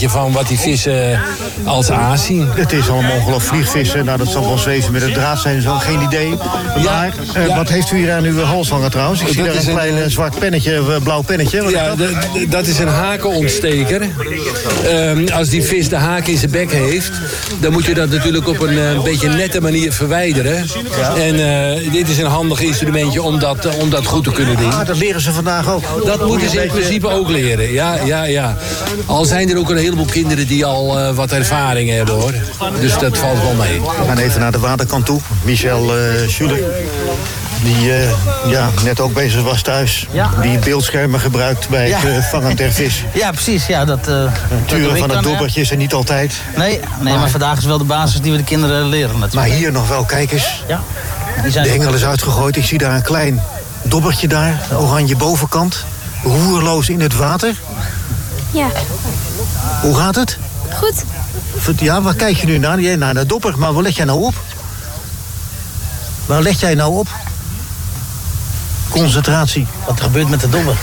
beetje van wat die vissen als aas zien. Het is allemaal ongelooflijk vliegvissen. Nou, dat zal wel zweven met het draad zijn, zo geen idee. Maar wat heeft u hier aan uw hals hangen trouwens? Ik zie daar een klein zwart pennetje, blauw pennetje. Ja, dat is een hakenontsteker. Als die vis de haak in zijn bek heeft, dan moet je dat natuurlijk op een beetje nette manier verwijderen. Ja. En dit is een handig instrumentje om dat goed te kunnen doen. Ah, dat leren ze vandaag ook. Dat moeten ze in principe ook leren, ja. Al zijn er ook een heleboel kinderen die al wat ervaring hebben, hoor. Dus dat valt wel mee. We gaan even naar de waterkant toe. Michel Schuler, die net ook bezig was thuis. Ja. Die beeldschermen gebruikt bij het vangen der vis. Ja, precies. Ja, dat turen van het dobbertje is er niet altijd. Nee, maar vandaag is wel de basis die we de kinderen leren natuurlijk. Maar hier nog wel, kijk eens. Ja. De hengel is uitgegooid. Ik zie daar een klein dobbertje daar. Oranje bovenkant. Roerloos in het water. Ja. Hoe gaat het? Goed. Ja, waar kijk je nu naar? Naar de dobber. Maar waar let jij nou op? Waar let jij nou op? Concentratie. Wat er gebeurt met de dobber?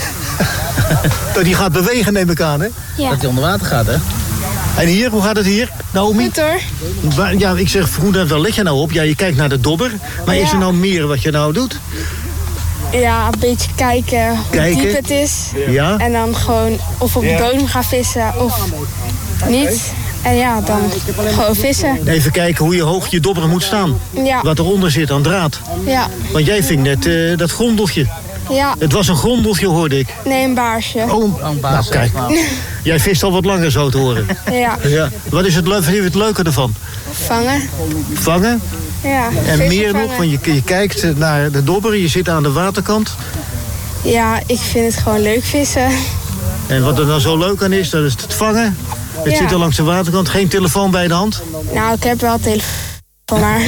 Die gaat bewegen, neem ik aan, hè? Ja. Dat hij onder water gaat, hè? En hier, hoe gaat het hier, Naomi? Goed hoor. Ja, ik zeg, waar let je nou op? Ja, je kijkt naar de dobber. Maar is er nou meer wat je nou doet? Ja, een beetje kijken hoe diep het is. Ja. En dan gewoon of op de bodem gaan vissen of niet. En ja, dan gewoon vissen. Even kijken hoe je hoog je dobber moet staan. Ja. Wat eronder zit aan draad. Ja. Want jij ving net dat grondeltje. Ja. Het was een grondeltje, hoorde ik. Nee, een baarsje. Oh, een baas. Nou, kijk. Jij vist al wat langer zo te horen. Ja. Wat is het leuke ervan? Vangen. Vangen? Ja. En meer vangen. nog, want je kijkt naar de dobber, je zit aan de waterkant. Ja, ik vind het gewoon leuk vissen. En wat er nou zo leuk aan is, dat is het vangen. Het zit er langs de waterkant, geen telefoon bij de hand. Nou, ik heb wel telefoon, maar...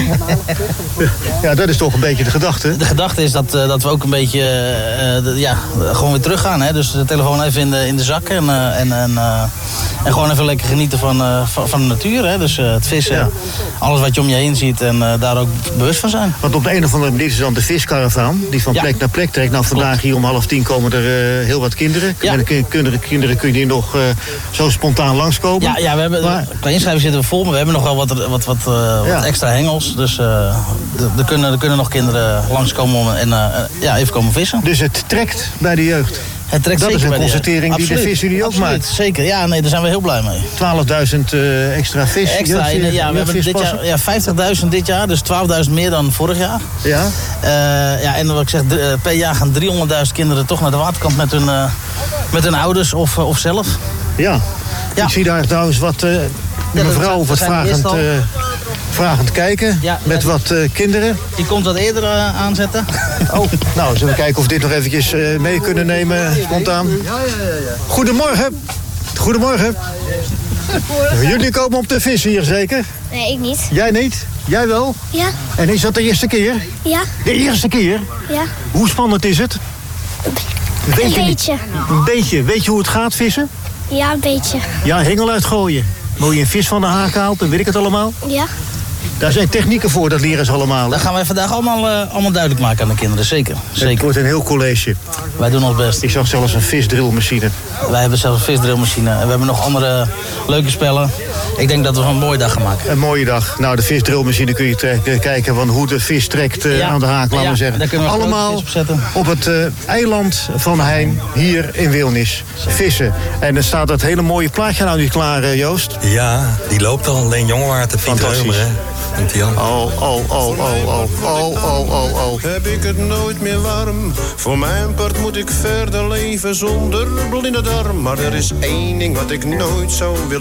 Ja, dat is toch een beetje de gedachte. De gedachte is dat we ook een beetje gewoon weer teruggaan. Hè? Dus de telefoon even in de zak en gewoon even lekker genieten van de natuur. Hè? Dus het vissen, alles wat je om je heen ziet en daar ook bewust van zijn. Want op de een of andere manier is dan de viskaravaan die van plek naar plek trekt. Nou, vandaag hier om 9:30 komen er heel wat kinderen. Ja. Met de kinderen kun je hier nog zo spontaan langskomen. Ja, we hebben, qua inschrijving zitten we vol, maar we hebben nog wel wat extra hengels. Dus er kunnen nog kinderen langskomen en even komen vissen. Dus het trekt bij de jeugd? Het trekt dat zeker is een constatering die de VisUnie ook maakt. Zeker, ja, nee, daar zijn we heel blij mee. 12.000 extra vis. Extra, we hebben dit jaar 50.000 dit jaar, dus 12.000 meer dan vorig jaar. Ja? En wat ik zeg, per jaar gaan 300.000 kinderen toch naar de waterkant met hun ouders of zelf. Ja. Ik zie daar trouwens wat mevrouw wat vragend kijken met wat kinderen. Die komt wat eerder aanzetten. Oh, nou, zullen we kijken of we dit nog eventjes mee kunnen nemen, spontaan. Ja. Goedemorgen. Goedemorgen. Jullie komen om te vissen hier zeker? Nee, ik niet. Jij niet? Jij wel? Ja. En is dat de eerste keer? Ja. De eerste keer? Ja. Hoe spannend is het? Een beetje. Een beetje. Weet je hoe het gaat vissen? Ja, een beetje. Ja, hengel uitgooien. Moet je een vis van de haak haalt, dan weet ik het allemaal. Ja. Daar zijn technieken voor, dat leren ze allemaal. Dat gaan wij vandaag allemaal duidelijk maken aan de kinderen, zeker. Het wordt een heel college. Wij doen ons best. Ik zag zelfs een visdrillmachine. Wij hebben zelfs een visdrillmachine en we hebben nog andere leuke spellen. Ik denk dat we een mooie dag gaan maken. Een mooie dag. Nou, de visdrillmachine kun je kijken van hoe de vis trekt aan de haak, laten we zeggen. Daar kunnen we allemaal op het eiland van Heijn, hier in Wilnis. Vissen. En er staat dat hele mooie plaatje nou niet klaar, Joost? Ja, die loopt al. Leen Jongewaard en Piet Reumer, hè. Heb ik het nooit meer warm. Voor mijn part moet ik verder leven zonder blinde darm. Maar er is één ding wat ik nooit zou willen